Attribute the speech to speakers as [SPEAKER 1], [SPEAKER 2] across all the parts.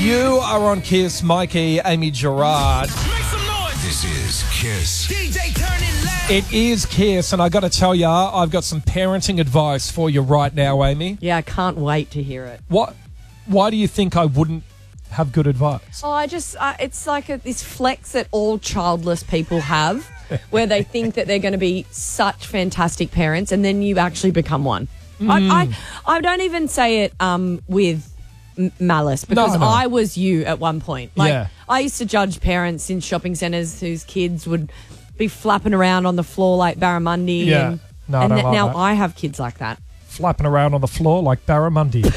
[SPEAKER 1] You are on Kiss. Mikey, Amy Gerard.
[SPEAKER 2] Make some noise.
[SPEAKER 3] This is Kiss.
[SPEAKER 2] DJ, turn it loud.
[SPEAKER 1] It is Kiss, and I got to tell you, I've got some parenting advice for you right now, Amy.
[SPEAKER 4] Yeah, I can't wait to hear it.
[SPEAKER 1] Why do you think I wouldn't have good advice?
[SPEAKER 4] Oh, it's like this flex that all childless people have where they think that they're going to be such fantastic parents and then you actually become one. I don't even say it with malice because
[SPEAKER 1] No.
[SPEAKER 4] I was you at one point. Like,
[SPEAKER 1] Yeah.
[SPEAKER 4] I used to judge parents in shopping centres whose kids would be flapping around on the floor like barramundi.
[SPEAKER 1] Yeah. No, I don't like
[SPEAKER 4] now
[SPEAKER 1] that.
[SPEAKER 4] I have kids like that.
[SPEAKER 1] Flapping around on the floor like barramundi.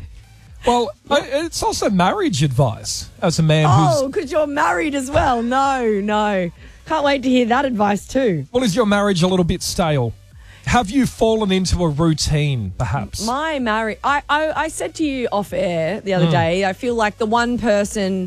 [SPEAKER 1] Well, it's also marriage advice as a man
[SPEAKER 4] Oh, because you're married as well. No. Can't wait to hear that advice too.
[SPEAKER 1] Well, is your marriage a little bit stale? Have you fallen into a routine, perhaps?
[SPEAKER 4] My marriage, I said to you off air the other day, I feel like the one person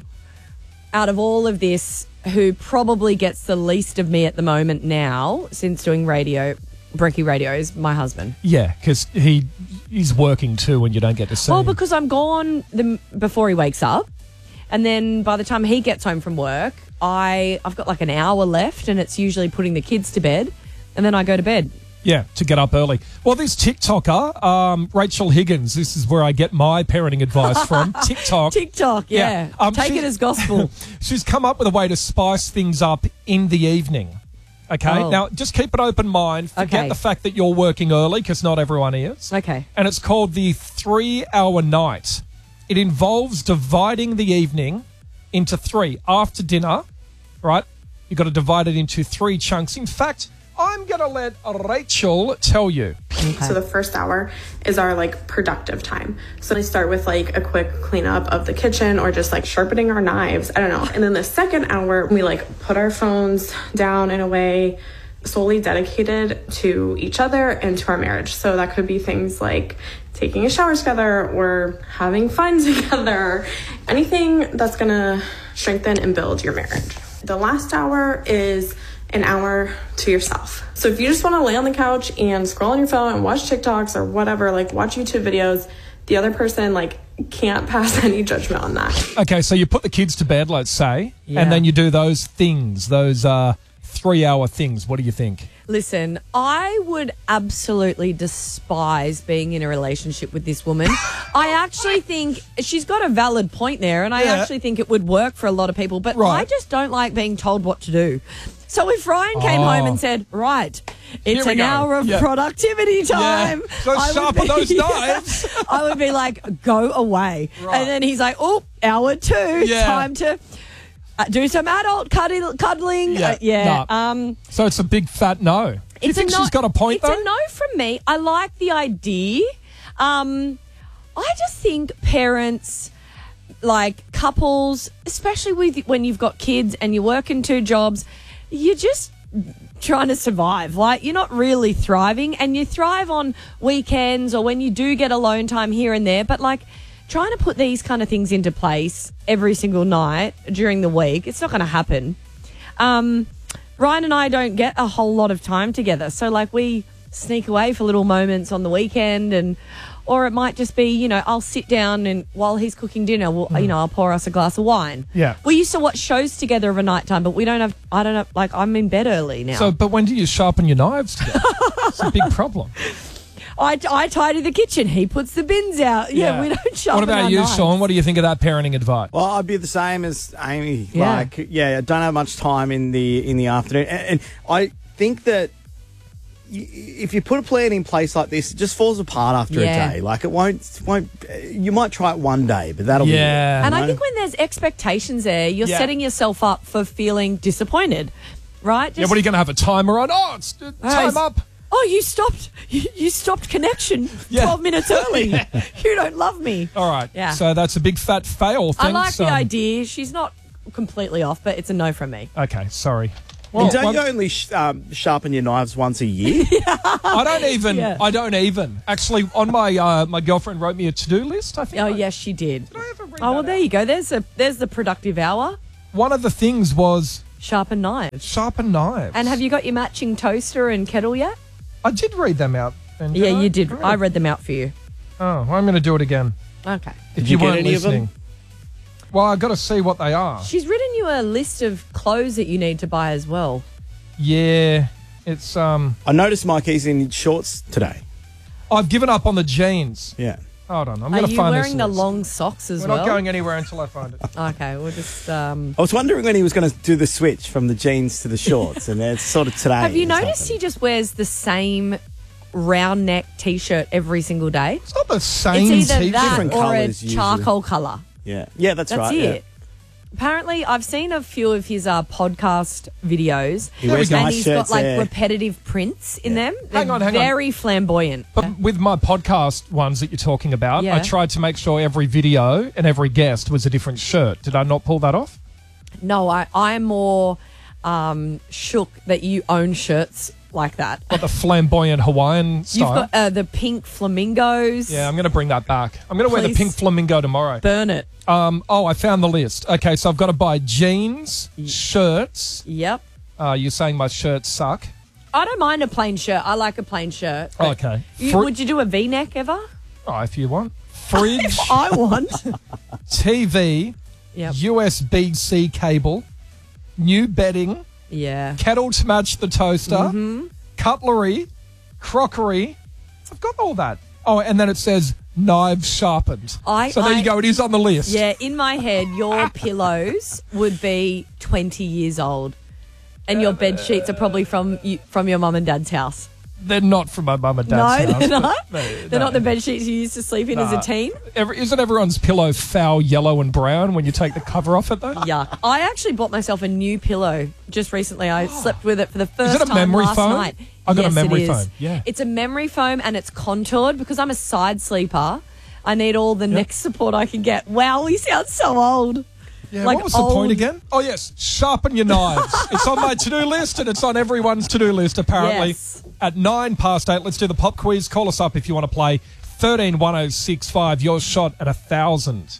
[SPEAKER 4] out of all of this who probably gets the least of me at the moment now, since doing radio, Brekkie Radio, is my husband.
[SPEAKER 1] Yeah, because he's working too and you don't get to see
[SPEAKER 4] Well,
[SPEAKER 1] him.
[SPEAKER 4] because I'm gone before he wakes up. And then by the time he gets home from work, I've got like an hour left and it's usually putting the kids to bed. And then I go to bed.
[SPEAKER 1] Yeah, to get up early. Well, this TikToker, Rachel Higgins, this is where I get my parenting advice from.
[SPEAKER 4] TikTok, yeah. Take it as gospel.
[SPEAKER 1] She's come up with a way to spice things up in the evening. Okay?
[SPEAKER 4] Oh.
[SPEAKER 1] Now, just keep an open mind. Forget
[SPEAKER 4] Okay.
[SPEAKER 1] the fact that you're working early, because not everyone is.
[SPEAKER 4] Okay.
[SPEAKER 1] And it's called the 3-hour night. It involves dividing the evening into 3. After dinner, right, you've got to divide it into 3 chunks. In fact, I'm going to let Rachel tell you.
[SPEAKER 4] Okay.
[SPEAKER 5] So the first hour is our productive time. So we start with a quick cleanup of the kitchen or just sharpening our knives. I don't know. And then the second hour, we put our phones down in a way solely dedicated to each other and to our marriage. So that could be things like taking a shower together or having fun together, anything that's going to strengthen and build your marriage. The last hour is an hour to yourself. So if you just want to lay on the couch and scroll on your phone and watch TikToks or whatever, watch YouTube videos, the other person can't pass any judgment on that.
[SPEAKER 1] Okay, so you put the kids to bed, let's say,
[SPEAKER 4] Yeah.
[SPEAKER 1] and then you do those things, those 3-hour things. What do you think?
[SPEAKER 4] Listen, I would absolutely despise being in a relationship with this woman. I actually think she's got a valid point there, and I
[SPEAKER 1] Yeah.
[SPEAKER 4] actually think it would work for a lot of people, but
[SPEAKER 1] Right.
[SPEAKER 4] I just don't like being told what to do. So if Ryan came home and said, right, it's
[SPEAKER 1] Here we
[SPEAKER 4] an
[SPEAKER 1] go.
[SPEAKER 4] hour of
[SPEAKER 1] Yeah.
[SPEAKER 4] productivity time.
[SPEAKER 1] Go
[SPEAKER 4] I would
[SPEAKER 1] sharpen
[SPEAKER 4] be-
[SPEAKER 1] those knives.
[SPEAKER 4] I would be like, go away.
[SPEAKER 1] Right.
[SPEAKER 4] And then he's like, oh, hour 2,
[SPEAKER 1] Yeah.
[SPEAKER 4] time to do some adult cuddling.
[SPEAKER 1] Yeah.
[SPEAKER 4] Yeah.
[SPEAKER 1] So it's a big fat no. Do you think she's got a point,
[SPEAKER 4] It's
[SPEAKER 1] though?
[SPEAKER 4] a no from me. I like the idea. I just think parents, couples, especially when you've got kids and you're working 2 jobs, you're just trying to survive. You're not really thriving, and you thrive on weekends or when you do get alone time here and there. But trying to put these kind of things into place every single night during the week, it's not going to happen. Ryan and I don't get a whole lot of time together. So we sneak away for little moments on the weekend, or it might just be, I'll sit down and while he's cooking dinner, I'll pour us a glass of wine.
[SPEAKER 1] Yeah.
[SPEAKER 4] We used to watch shows together of a night time, but I'm in bed early now.
[SPEAKER 1] So, but when do you sharpen your knives together? It's a big problem.
[SPEAKER 4] I tidy the kitchen. He puts the bins out. Yeah, we don't sharpen
[SPEAKER 1] What about
[SPEAKER 4] our
[SPEAKER 1] you,
[SPEAKER 4] knives.
[SPEAKER 1] Sean? What do you think of that parenting advice?
[SPEAKER 6] Well, I'd be the same as Amy.
[SPEAKER 4] Yeah.
[SPEAKER 6] I don't have much time in the afternoon, and I think that if you put a plan in place like this, it just falls apart after
[SPEAKER 4] Yeah.
[SPEAKER 6] a day. It won't. You might try it one day, but that'll be it.
[SPEAKER 1] Yeah.
[SPEAKER 4] And
[SPEAKER 6] you
[SPEAKER 4] I
[SPEAKER 6] know?
[SPEAKER 4] think when there's expectations there, you're
[SPEAKER 1] Yeah.
[SPEAKER 4] setting yourself up for feeling disappointed, right?
[SPEAKER 1] Yeah, what are you going to have a timer on? Oh, it's time up.
[SPEAKER 4] Oh, you stopped connection
[SPEAKER 1] Yeah.
[SPEAKER 4] 12 minutes early. You don't love me.
[SPEAKER 1] All right.
[SPEAKER 4] Yeah.
[SPEAKER 1] So that's a big fat fail.
[SPEAKER 4] I like
[SPEAKER 1] Thanks,
[SPEAKER 4] the idea. She's not completely off, but it's a no from me.
[SPEAKER 1] Okay, sorry.
[SPEAKER 6] And don't you only sharpen your knives once a year?
[SPEAKER 1] I don't even.
[SPEAKER 4] Yeah.
[SPEAKER 1] I don't even. Actually, on my my girlfriend wrote me a to-do list, I think.
[SPEAKER 4] Oh, yes, she did.
[SPEAKER 1] Did I ever read
[SPEAKER 4] Oh, well,
[SPEAKER 1] that
[SPEAKER 4] there
[SPEAKER 1] out?
[SPEAKER 4] you go. There's the productive hour.
[SPEAKER 1] One of the things was
[SPEAKER 4] Sharpen knives.
[SPEAKER 1] sharpen knives.
[SPEAKER 4] And have you got your matching toaster and kettle yet?
[SPEAKER 1] I did read them out. And
[SPEAKER 4] Yeah, you did.
[SPEAKER 1] Really?
[SPEAKER 4] I read them out for you.
[SPEAKER 1] Oh, well, I'm going to do it again.
[SPEAKER 4] Okay.
[SPEAKER 1] If
[SPEAKER 6] you get
[SPEAKER 1] weren't
[SPEAKER 6] any of them?
[SPEAKER 1] listening. Well, I've got to see what they are.
[SPEAKER 4] She's written you a list of clothes that you need to buy as well.
[SPEAKER 1] Yeah, it's
[SPEAKER 6] I noticed Mikey's in shorts today.
[SPEAKER 1] I've given up on the jeans.
[SPEAKER 6] Yeah.
[SPEAKER 1] Hold on, I'm
[SPEAKER 4] Are
[SPEAKER 1] going to
[SPEAKER 4] you
[SPEAKER 1] find this
[SPEAKER 4] wearing the
[SPEAKER 1] list.
[SPEAKER 4] long socks as
[SPEAKER 1] We're
[SPEAKER 4] well?
[SPEAKER 1] not going anywhere until I find it.
[SPEAKER 4] Okay, we'll just...
[SPEAKER 6] I was wondering when he was going to do the switch from the jeans to the shorts, and it's sort of today.
[SPEAKER 4] Have you
[SPEAKER 6] it's
[SPEAKER 4] noticed
[SPEAKER 6] happened.
[SPEAKER 4] he just wears the same round neck T-shirt every single day?
[SPEAKER 1] It's not the same
[SPEAKER 4] It's either
[SPEAKER 1] t-shirt.
[SPEAKER 4] that
[SPEAKER 6] Different
[SPEAKER 4] or a
[SPEAKER 6] colours usually.
[SPEAKER 4] charcoal colour.
[SPEAKER 6] Yeah. Yeah, that's
[SPEAKER 4] That's
[SPEAKER 6] right.
[SPEAKER 4] it. Apparently, I've seen a few of his podcast videos,
[SPEAKER 6] He wears
[SPEAKER 4] and
[SPEAKER 6] nice
[SPEAKER 4] he's
[SPEAKER 6] shirts
[SPEAKER 4] got like
[SPEAKER 6] there.
[SPEAKER 4] repetitive prints in them. They're
[SPEAKER 1] Hang on.
[SPEAKER 4] very flamboyant.
[SPEAKER 1] But with my podcast ones that you're talking about,
[SPEAKER 4] Yeah.
[SPEAKER 1] I tried to make sure every video and every guest was a different shirt. Did I not pull that off?
[SPEAKER 4] No, I'm more shook that you own shirts like that.
[SPEAKER 1] Got the flamboyant Hawaiian
[SPEAKER 4] You've
[SPEAKER 1] style.
[SPEAKER 4] got the pink flamingos.
[SPEAKER 1] Yeah, I'm going to bring that back. I'm going to wear the
[SPEAKER 4] Please.
[SPEAKER 1] pink flamingo tomorrow.
[SPEAKER 4] Burn it.
[SPEAKER 1] I found the list. Okay, so I've got to buy jeans, shirts.
[SPEAKER 4] Yep.
[SPEAKER 1] You're saying my shirts suck?
[SPEAKER 4] I don't mind a plain shirt. I like a plain shirt.
[SPEAKER 1] Oh, okay.
[SPEAKER 4] Would you do a V-neck ever?
[SPEAKER 1] Oh, if you want. Fridge,
[SPEAKER 4] I want.
[SPEAKER 1] TV,
[SPEAKER 4] Yep.
[SPEAKER 1] USB-C cable, new bedding,
[SPEAKER 4] Yeah.
[SPEAKER 1] kettle to match the toaster,
[SPEAKER 4] Mm-hmm.
[SPEAKER 1] cutlery, crockery. I've got all that. Oh, and then it says knives sharpened. So there you go. It is on the list.
[SPEAKER 4] Yeah, in my head, your pillows would be 20 years old. And your bed sheets are probably from your mum and dad's house.
[SPEAKER 1] They're not from my mum and dad's
[SPEAKER 4] No,
[SPEAKER 1] house.
[SPEAKER 4] they're
[SPEAKER 1] but-
[SPEAKER 4] not?
[SPEAKER 1] No,
[SPEAKER 4] They're
[SPEAKER 1] no.
[SPEAKER 4] not the bed sheets you used to sleep in as a
[SPEAKER 1] Nah.
[SPEAKER 4] teen?
[SPEAKER 1] Isn't everyone's pillow foul yellow and brown when you take the cover off it, though?
[SPEAKER 4] Yuck. I actually bought myself a new pillow just recently. I slept with it for the first
[SPEAKER 1] Is it a
[SPEAKER 4] time
[SPEAKER 1] memory
[SPEAKER 4] last
[SPEAKER 1] foam?
[SPEAKER 4] night.
[SPEAKER 1] I've got a
[SPEAKER 4] Yes,
[SPEAKER 1] memory
[SPEAKER 4] it is.
[SPEAKER 1] foam, yeah.
[SPEAKER 4] It's a memory foam and it's contoured because I'm a side sleeper. I need all the neck support I can get. Wow, we sound so old.
[SPEAKER 1] Yeah,
[SPEAKER 4] Like
[SPEAKER 1] what was the point
[SPEAKER 4] old-
[SPEAKER 1] again? Oh, yes, sharpen your knives. It's on my to-do list and it's on everyone's to-do list, apparently.
[SPEAKER 4] Yes.
[SPEAKER 1] At 8:09, let's do the pop quiz. Call us up if you want to play. 131065, your shot at 1,000.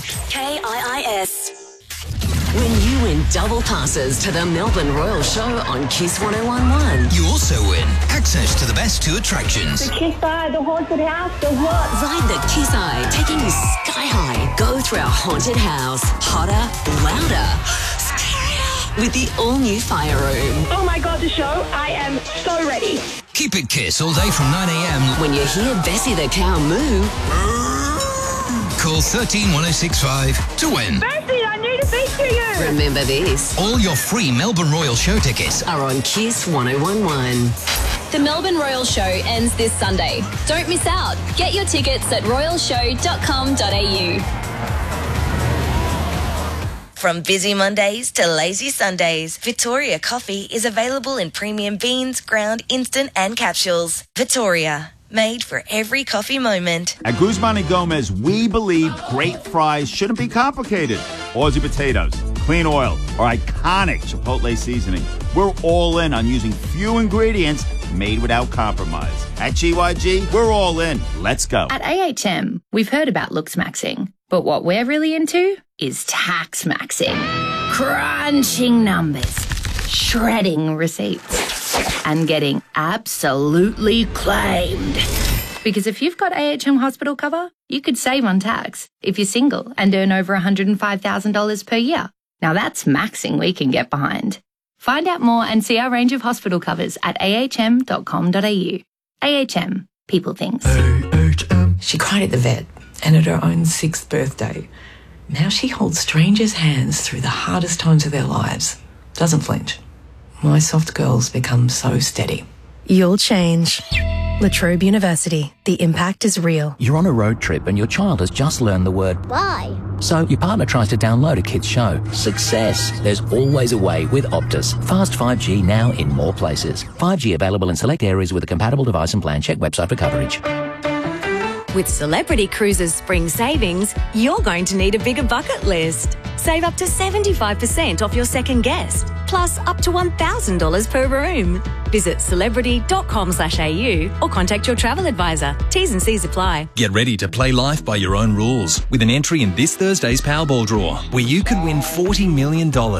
[SPEAKER 3] KIIS. When you win double passes to the Melbourne Royal Show on Kiss 1011.
[SPEAKER 2] You also win access to the best two attractions.
[SPEAKER 7] Kiss Eye, the haunted house, the what?
[SPEAKER 3] Ride the Kiss Eye, taking you sky high. Go through our haunted house. Hotter, louder, scarier. With the all-new Fire Room.
[SPEAKER 7] Oh my God, the show. I am so ready.
[SPEAKER 2] Keep it Kiss all day from 9 a.m.
[SPEAKER 3] When you hear Bessie the cow moo,
[SPEAKER 2] Call 131065 to win.
[SPEAKER 7] Bessie, I need to speak to you.
[SPEAKER 3] remember this.
[SPEAKER 2] All your free Melbourne Royal Show tickets
[SPEAKER 3] Are on Kiss 1011.
[SPEAKER 8] The Melbourne Royal Show ends this Sunday. Don't miss out. Get your tickets at royalshow.com.au.
[SPEAKER 9] From busy Mondays to lazy Sundays, Victoria Coffee is available in premium beans, ground, instant and capsules. Victoria, made for every coffee moment.
[SPEAKER 10] At Guzman y Gomez, we believe great fries shouldn't be complicated. Aussie potatoes, clean oil, or iconic Chipotle seasoning. We're all in on using few ingredients made without compromise. At GYG, we're all in. Let's go.
[SPEAKER 11] At AHM, we've heard about looks maxing, but what we're really into is tax maxing. Crunching numbers, shredding receipts, and getting absolutely claimed. Because if you've got AHM hospital cover, you could save on tax if you're single and earn over $105,000 per year. Now that's maxing we can get behind. Find out more and see our range of hospital covers at ahm.com.au. AHM, people things.
[SPEAKER 12] She cried at the vet and at her own 6th birthday. Now she holds strangers' hands through the hardest times of their lives. Doesn't flinch. My soft girls become so steady.
[SPEAKER 13] You'll change. La Trobe University. The impact is real.
[SPEAKER 14] You're on a road trip and your child has just learned the word
[SPEAKER 13] Bye.
[SPEAKER 14] So your partner tries to download a kid's show. Success. There's always a way with Optus. Fast 5G now in more places. 5G available in select areas with a compatible device and plan. Check website for coverage.
[SPEAKER 15] With Celebrity Cruises Spring Savings, you're going to need a bigger bucket list. Save up to 75% off your second guest, plus up to $1,000 per room. Visit celebrity.com.au or contact your travel advisor. T's and C's apply.
[SPEAKER 16] Get ready to play life by your own rules with an entry in this Thursday's Powerball draw, where you could win $40 million.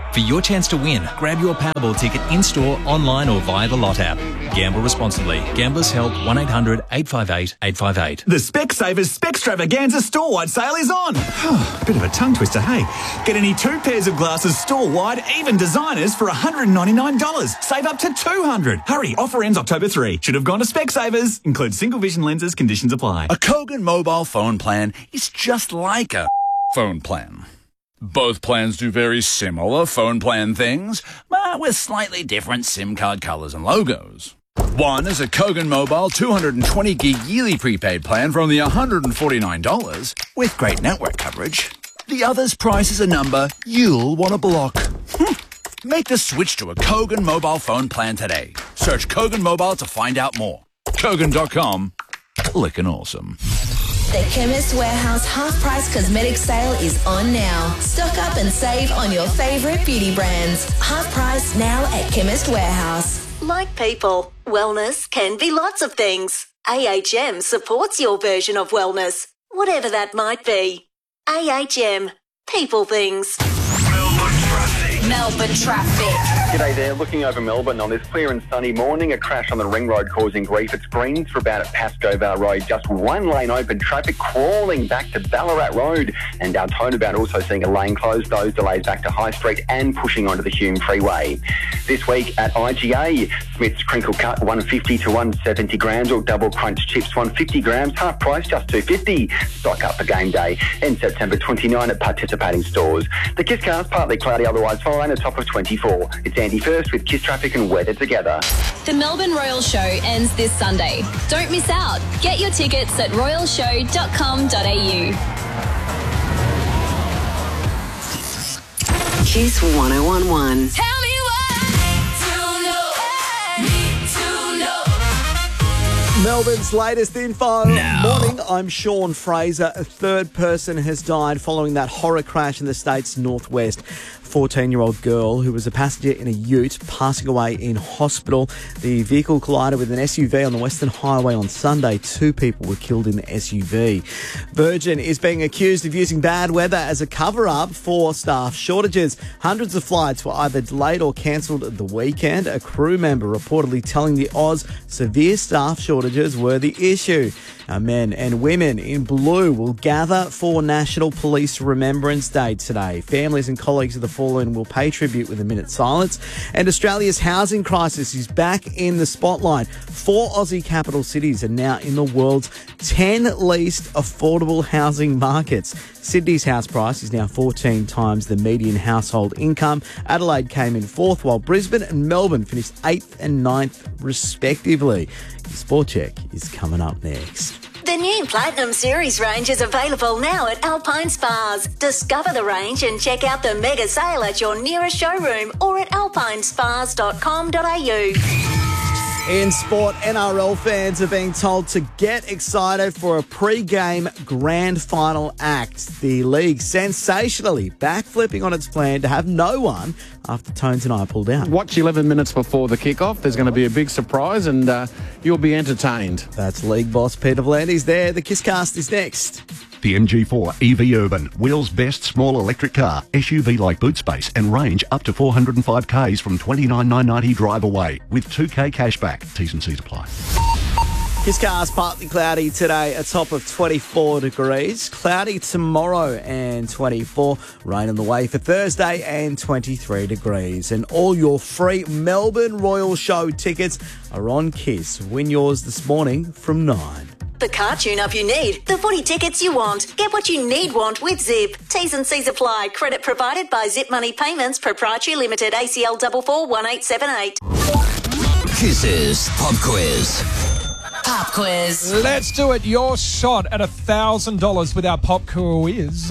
[SPEAKER 16] For your chance to win, grab your Powerball ticket in-store, online or via the Lot app. Gamble responsibly. Gamblers Help 1-800-858-858.
[SPEAKER 17] The Specsavers Spextravaganza store-wide sale is on. Bit of a tongue twister, hey? Get any 2 pairs of glasses store-wide, even designers, for $199. Save up to $200. Hurry, offer ends October 3. Should have gone to Specsavers. Includes single vision lenses, conditions apply.
[SPEAKER 18] A Kogan mobile phone plan is just like a phone plan. Both plans do very similar phone plan things, but with slightly different SIM card colours and logos. One is a Kogan Mobile 220 gig yearly prepaid plan for only $149 with great network coverage. The other's price is a number you'll want to block. Make the switch to a Kogan mobile phone plan today. Search Kogan Mobile to find out more. Kogan.com. Lickin' awesome.
[SPEAKER 9] The Chemist Warehouse half-price cosmetic sale is on now. Stock up and save on your favourite beauty brands. Half price now at Chemist Warehouse.
[SPEAKER 19] Like people, wellness can be lots of things. AHM supports your version of wellness, whatever that might be. AHM. People things.
[SPEAKER 8] Melbourne traffic.
[SPEAKER 20] G'day there, looking over Melbourne on this clear and sunny morning. A crash on the Ring Road causing grief. It's Greens for about at Pascoe Vale Road. Just one lane open. Traffic crawling back to Ballarat Road. And our Turnabout also seeing a lane closed. Those delays back to High Street and pushing onto the Hume Freeway. This week at IGA, Smith's Crinkle Cut 150 to 170 grams, or Double Crunch Chips 150 grams, half price just $2.50. Stock up for game day in September 29 at participating stores. The Kiss Cars partly cloudy, otherwise fine, a top of 24. It's Andy First with Kiss Traffic and weather together.
[SPEAKER 8] The Melbourne Royal Show ends this Sunday. Don't miss out. Get your tickets at royalshow.com.au.
[SPEAKER 3] Kiss 1011.
[SPEAKER 6] Melbourne's latest info.
[SPEAKER 2] Now.
[SPEAKER 6] Morning, I'm Sean Fraser. A third person has died following that horror crash in the state's northwest. 14-year-old girl who was a passenger in a ute passing away in hospital. The vehicle collided with an SUV on the Western Highway on Sunday. 2 people were killed in the SUV. Virgin is being accused of using bad weather as a cover-up for staff shortages. Hundreds of flights were either delayed or cancelled at the weekend. A crew member reportedly telling the Oz severe staff shortages were the issue. Our men and women in blue will gather for National Police Remembrance Day today. Families and colleagues of the fallen will pay tribute with a minute's silence. And Australia's housing crisis is back in the spotlight. 4 Aussie capital cities are now in the world's 10 least affordable housing markets. Sydney's house price is now 14 times the median household income. Adelaide came in 4th, while Brisbane and Melbourne finished 8th and 9th, respectively. Sport Check is coming up next.
[SPEAKER 19] The new Platinum Series range is available now at Alpine Spas. Discover the range and check out the mega sale at your nearest showroom or at alpinespas.com.au.
[SPEAKER 6] In sport, NRL fans are being told to get excited for a pre-game grand final act. The league sensationally backflipping on its plan to have no one after Tones and I pulled out.
[SPEAKER 21] Watch 11 minutes before the kickoff. There's going to be a big surprise and you'll be entertained.
[SPEAKER 6] That's league boss Peter V'landys there. The Kisscast is next.
[SPEAKER 22] The MG4 EV Urban, Wheels' best small electric car, SUV-like boot space and range up to 405 Ks from $29,990 drive away with $2K cashback. T's and C's apply.
[SPEAKER 6] Kisscast partly cloudy today, a top of 24 degrees. Cloudy tomorrow and 24. Rain on the way for Thursday and 23 degrees. And all your free Melbourne Royal Show tickets are on Kiss. Win yours this morning from 9.
[SPEAKER 19] The car tune-up you need, the footy tickets you want. Get what you want with Zip. T's and C's apply. Credit provided by Zip Money Payments, Proprietary Limited, ACL 441878.
[SPEAKER 2] Kisses Pop Quiz.
[SPEAKER 3] Pop quiz.
[SPEAKER 1] Let's do it. Your shot at $1,000 with our pop quiz.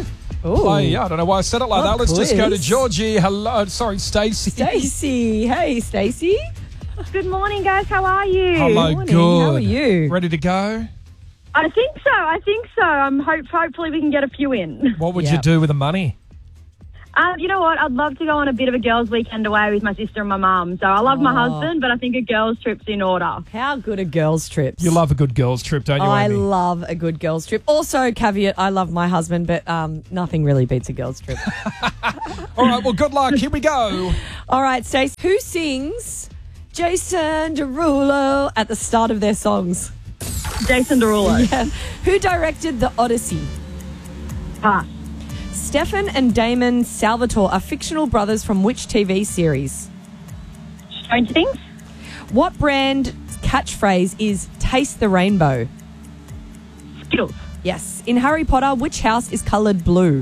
[SPEAKER 1] I don't know why I said it like that. Let's just go to Georgie. Hello. Sorry, Stacey.
[SPEAKER 4] Stacey. Hey, Stacey.
[SPEAKER 7] Good morning, guys. How are you?
[SPEAKER 1] Hello,
[SPEAKER 4] Morning.
[SPEAKER 1] good.
[SPEAKER 4] How are you?
[SPEAKER 1] Ready to go?
[SPEAKER 7] I think so. Hopefully we can get a few in.
[SPEAKER 1] What would you do with the money?
[SPEAKER 7] You know what? I'd love to go on a bit of a girls' weekend away with my sister and my mum. So I love my husband, but I think a girls' trip's in order.
[SPEAKER 4] How good are girls' trips?
[SPEAKER 1] You love a good girls' trip, don't you,
[SPEAKER 4] I
[SPEAKER 1] Amy?
[SPEAKER 4] love a good girls' trip. Also, caveat, I love my husband, but nothing really beats a girls' trip.
[SPEAKER 1] All right, well, good luck. Here we go.
[SPEAKER 4] All right, Stacey, who sings Jason Derulo at the start of their songs?
[SPEAKER 7] Jason Derulo.
[SPEAKER 4] Yeah. Who directed The Odyssey?
[SPEAKER 7] Pass.
[SPEAKER 4] Stefan and Damon Salvatore are fictional brothers from which TV series?
[SPEAKER 7] Stranger Things.
[SPEAKER 4] What brand catchphrase is Taste the Rainbow?
[SPEAKER 7] Skittles.
[SPEAKER 4] Yes. In Harry Potter, which house is coloured blue?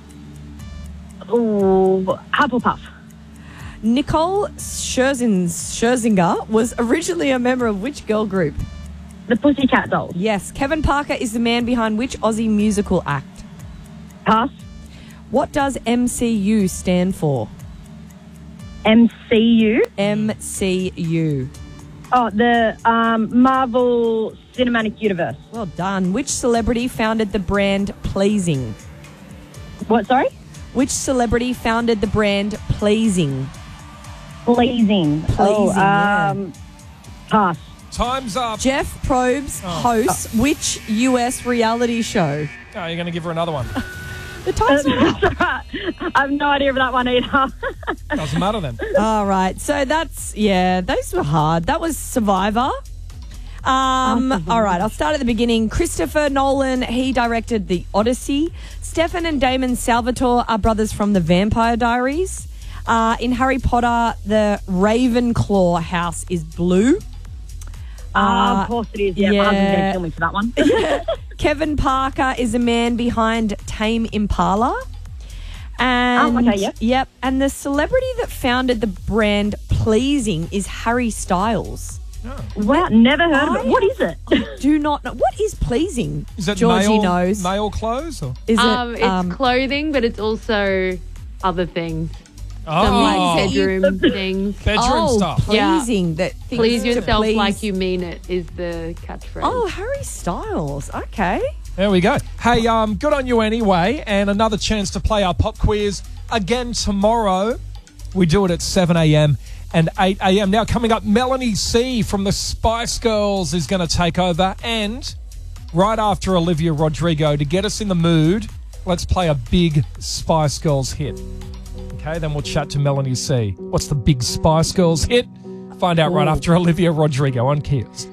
[SPEAKER 7] Ooh, Hufflepuff.
[SPEAKER 4] Nicole Scherzinger was originally a member of which girl group?
[SPEAKER 7] The Pussycat Dolls.
[SPEAKER 4] Yes. Kevin Parker is the man behind which Aussie musical act?
[SPEAKER 7] Pass.
[SPEAKER 4] What does MCU stand for?
[SPEAKER 7] MCU?
[SPEAKER 4] MCU.
[SPEAKER 7] Oh, the Marvel Cinematic Universe.
[SPEAKER 4] Well done. Which celebrity founded the brand Pleasing?
[SPEAKER 7] What, sorry?
[SPEAKER 4] Which celebrity founded the brand Pleasing?
[SPEAKER 7] Pleasing.
[SPEAKER 4] Yeah.
[SPEAKER 7] Pass.
[SPEAKER 1] Time's up.
[SPEAKER 4] Jeff Probst hosts which US reality show?
[SPEAKER 1] Oh, you're going to give her another one.
[SPEAKER 4] The time's up.
[SPEAKER 7] I have no idea of that one either.
[SPEAKER 1] Doesn't matter then.
[SPEAKER 4] All right. So those were hard. That was Survivor. All right, I'll start at the beginning. Christopher Nolan, he directed The Odyssey. Stefan and Damon Salvatore are brothers from The Vampire Diaries. In Harry Potter, the Ravenclaw house is blue.
[SPEAKER 7] Of course it is. Yeah, my husband's going to kill me for that one.
[SPEAKER 4] Kevin Parker is a man behind Tame Impala. And, Yep. And the celebrity that founded the brand Pleasing is Harry Styles.
[SPEAKER 7] Oh. Wow, never heard of it. What is it?
[SPEAKER 4] Do not know. What is Pleasing?
[SPEAKER 1] Is it
[SPEAKER 4] Georgie knows.
[SPEAKER 1] male clothes? Or?
[SPEAKER 4] Is it?
[SPEAKER 5] It's clothing, but it's also other things.
[SPEAKER 1] Oh.
[SPEAKER 5] Some like bedroom things.
[SPEAKER 1] Bedroom stuff.
[SPEAKER 4] Pleasing. That
[SPEAKER 5] please yourself
[SPEAKER 4] please.
[SPEAKER 5] like you mean it is the catchphrase.
[SPEAKER 4] Oh, Harry Styles. Okay.
[SPEAKER 1] There we go. Hey, good on you anyway, and another chance to play our pop quiz again tomorrow. We do it at 7 a.m. and 8 a.m. Now, coming up, Melanie C from the Spice Girls is going to take over, and right after Olivia Rodrigo, to get us in the mood, let's play a big Spice Girls hit. Okay, then we'll chat to Melanie C. What's the big Spice Girls hit? Find out right after Olivia Rodrigo on Kiers.